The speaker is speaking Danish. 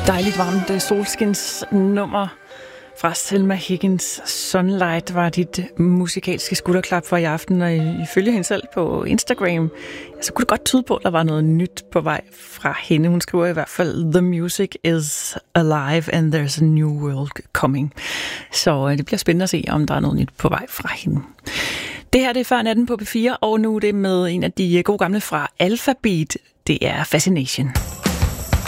Dejligt varmt solskinsnummer fra Selma Higgins. Sunlight var dit musikalske skulderklap for i aften, og ifølge hende selv på Instagram, så kunne det godt tyde på, at der var noget nyt på vej fra hende. Hun skriver i hvert fald, "The music is alive and there's a new world coming." Så det bliver spændende at se, om der er noget nyt på vej fra hende. Det her det er Før natten på P4, og nu er det med en af de gode gamle fra Alphabeat. Det er Fascination.